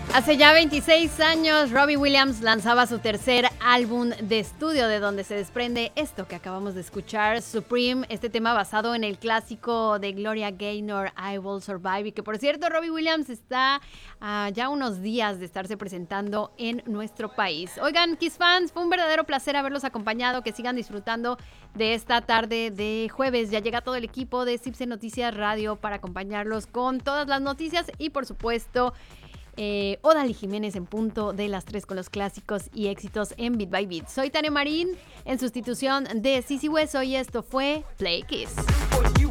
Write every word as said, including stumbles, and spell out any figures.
Hace ya veintiséis años, Robbie Williams lanzaba su tercer álbum de estudio, de donde se desprende esto que acabamos de escuchar, Supreme, este tema basado en el clásico de Gloria Gaynor, I Will Survive, y que por cierto, Robbie Williams está uh, ya unos días de estarse presentando en nuestro país. Oigan, Kiss fans, fue un verdadero placer haberlos acompañado, que sigan disfrutando de esta tarde de jueves. Ya llega todo el equipo de Cipse Noticias Radio para acompañarlos con todas las noticias y por supuesto Eh, Odalí Jiménez en punto de las tres con los clásicos y éxitos en Beat by Beat. Soy Tania Marín en sustitución de Sisi Hueso y esto fue Play Kiss.